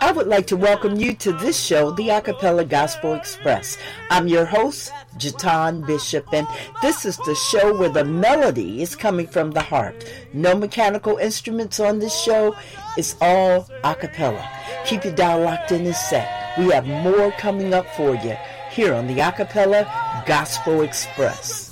I would like to welcome you to this show, the Acapella Gospel Express. I'm your host, Jatan Bishop, and this is the show where the melody is coming from the heart. No mechanical instruments on this show. It's all acapella. Keep your dial locked in and set. We have more coming up for you here on the Acapella Gospel Express.